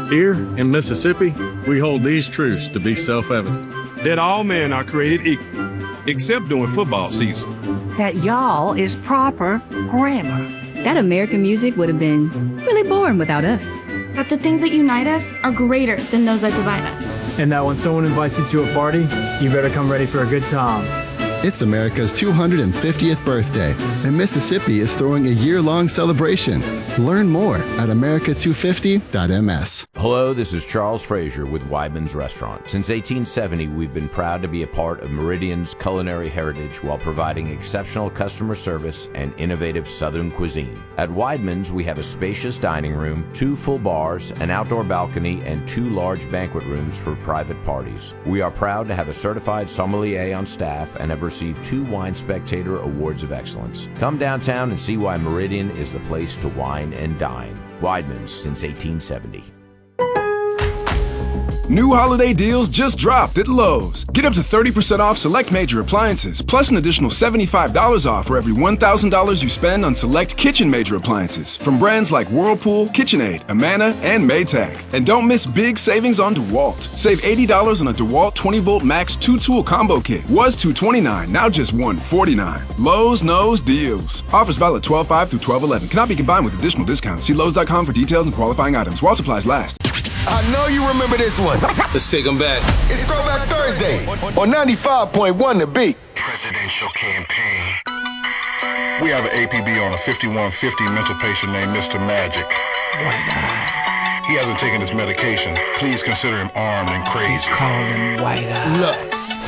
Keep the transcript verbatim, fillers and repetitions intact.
Here in Mississippi, we hold these truths to be self-evident. That all men are created equal, except during football season. That y'all is proper grammar. That American music would have been really boring without us. That the things that unite us are greater than those that divide us. And that when someone invites you to a party, you better come ready for a good time. It's America's two hundred fiftieth birthday, and Mississippi is throwing a year-long celebration. Learn more at america two fifty dot m s. Hello, this is Charles Frazier with Weidman's Restaurant. Since eighteen seventy, we've been proud to be a part of Meridian's culinary heritage while providing exceptional customer service and innovative Southern cuisine. At Weidman's, we have a spacious dining room, two full bars, an outdoor balcony, and two large banquet rooms for private parties. We are proud to have a certified sommelier on staff and have received two Wine Spectator Awards of Excellence. Come downtown and see why Meridian is the place to wine and dine. Weidman's since eighteen seventy. New holiday deals just dropped at Lowe's. Get up to thirty percent off select major appliances, plus an additional seventy-five dollars off for every one thousand dollars you spend on select kitchen major appliances from brands like Whirlpool, KitchenAid, Amana, and Maytag. And don't miss big savings on DeWalt. Save eighty dollars on a DeWalt twenty volt Max two tool combo kit. Was two hundred twenty-nine dollars, now just one hundred forty-nine dollars. Lowe's knows deals. Offers valid twelve five through twelve eleven. Cannot be combined with additional discounts. See Lowe's dot com for details and qualifying items. While supplies last. I know you remember this one. Let's take them back. It's Throwback Thursday on ninety-five point one The Beat. Presidential campaign. We have an A P B on a fifty-one fifty mental patient named Mister Magic. White eyes. He hasn't taken his medication. Please consider him armed and crazy. Call him White Eyes. Look.